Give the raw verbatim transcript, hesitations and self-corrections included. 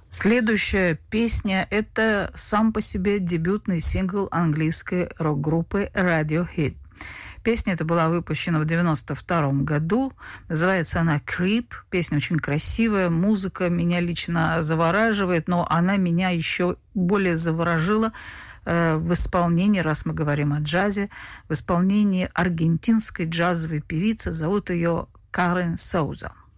Следующая песня – это сам по себе дебютный сингл английской рок-группы Radiohead. Песня эта была выпущена в девяносто втором году. Называется она «Creep». Песня очень красивая, музыка меня лично завораживает, но она меня еще более заворожила э, в исполнении, раз мы говорим о джазе, в исполнении аргентинской джазовой певицы, зовут ее Карен Соуза.